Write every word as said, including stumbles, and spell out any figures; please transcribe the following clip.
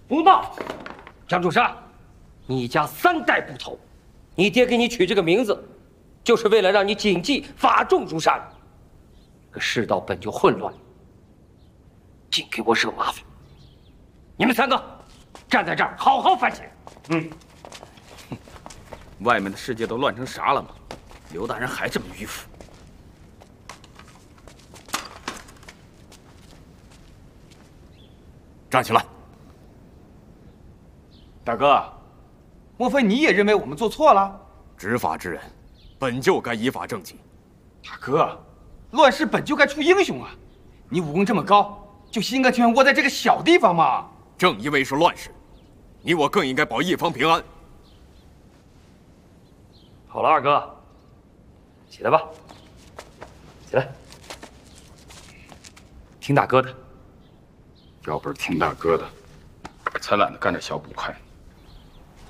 不闹！江主山，你家三代不投，你爹给你取这个名字，就是为了让你谨记法重如山。可世道本就混乱，净给我惹麻烦。你们三个站在这儿，好好反省。嗯。 外面的世界都乱成啥了吗？刘大人还这么迂腐。 站起来， 大哥，莫非你也认为我们做错了？ 执法之人，本就该依法正纪。 大哥，乱世本就该出英雄啊！你武功这么高，就心甘情愿窝在这个小地方吗？ 正因为是乱世，你我更应该保一方平安。 好了，二哥，起来吧，起来，听大哥的。 要不是听大哥的，我才懒得干这小捕快。